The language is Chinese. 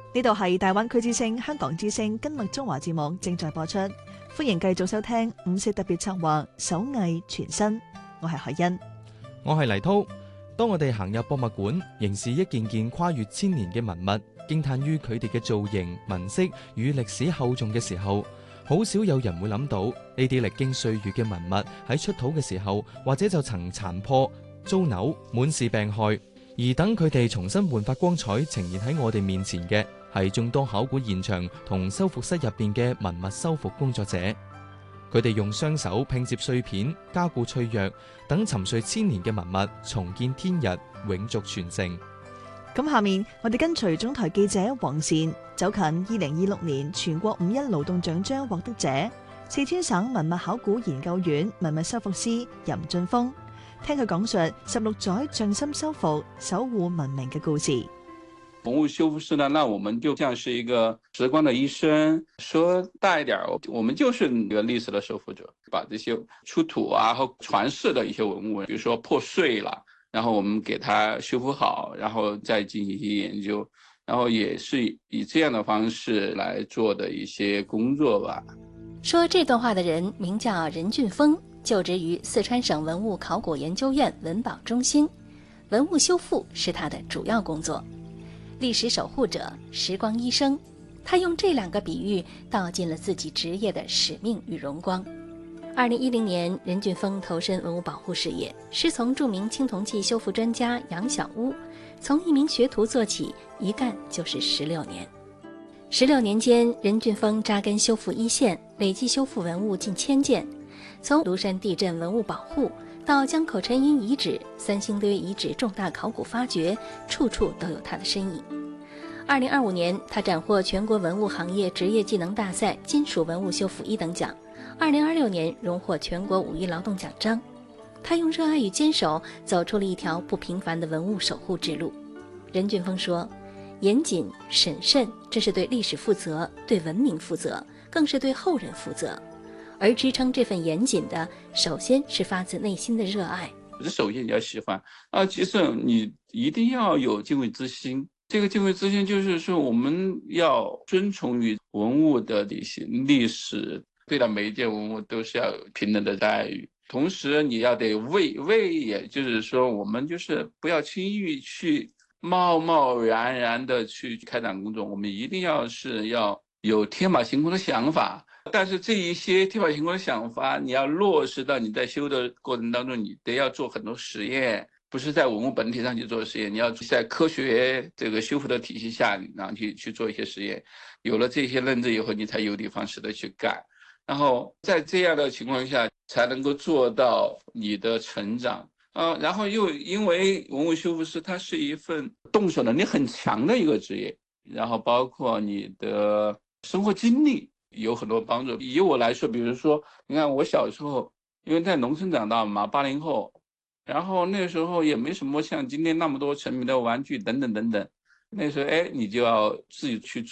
呢度係大灣區之聲香港之聲今日中華節目正在播出，歡迎繼續收聽五四特別策劃手藝傳新。我係海欣， 我係黎濤。當我哋行入博物館，凝視一件件跨越千年嘅文物，驚嘆於佢哋嘅造型、紋飾與歷史厚重嘅時候，好少有人會諗到呢啲歷經歲月嘅文物喺出土嘅時候，或者就曾殘破、糟朽、滿是病害。而等佢哋重新煥發光彩，呈現喺我哋面前嘅，係眾多考古現場同修復室入邊嘅文物修復工作者。佢哋用雙手拼接碎片，加固脆弱，等沉睡千年嘅文物重見天日，永續傳承。 咁下面我哋跟隨總台記者黃善走近2026年全國五一勞動獎章獲得者四川省文物考古研究院文物修復師任俊峰，聽佢講述16載匠心修復守護文明嘅故事。 文物修復師呢，那我們就像是一個時光的醫生，說大一點，我們就是一個歷史的守護者，把這些出土啊和傳世的一些文物，比如說破碎了，然後我們給它修復好，然後再進行一些研究，然後也是以這樣的方式來做的一些工作吧。 說這段話的人名叫任俊峰，就職於四川省文物考古研究院文保中心，文物修復是他的主要工作。歷史守護者，時光醫生，他用這兩個比喻道盡了自己職業的使命與榮光。2010年，任俊峰投身文物保護事業，師從著名青銅器修復專家楊小屋，從一名學徒做起，一幹就是16年。16年間，任俊峰扎根修復一線，累計修復文物近1000件，從廬山地震文物保護到江口沉雲遺址、三星堆遺址重大考古發掘，處處都有他的身影。2025年，他斬獲全國文物行業職業技能大賽金屬文物修復1等獎。2026年，榮獲全國5一勞動獎章。他用熱愛與堅守，走出了一條不平凡的文物守護之路。任俊峰說：嚴謹、審慎，這是對歷史負責，對文明負責，更是對後人負責。而支撐這份嚴謹的，首先是發自內心的熱愛。 首先你要喜歡啊，其實你一定要有敬畏之心。這個敬畏之心就是說，我們要遵從於文物的歷史，對待每一件文物都是要有平等的待遇。同時你要得畏，也就是說，我們就是不要輕易去貿貿然的去開展工作，我們一定要有天馬行空的想法。但是這一些天馬行空的想法，你要落實到你在修的過程當中，你得要做很多實驗，不是在文物本體上去做實驗，你要在科學這個修復的體系下，然後去做一些實驗。有了這些認知以後，你才有的放矢的去幹，然後在這樣的情況下，才能夠做到你的成長。然後又因為文物修復師，它是一份動手能力很強的一個職業，然後包括你的生活經歷有很多幫助。以我來說，比如說，你看我小時候，因為在農村長大嘛，80後，然後那個時候也沒什麼像今天那麼多沉迷的玩具等等等等。那時候，你就要自己去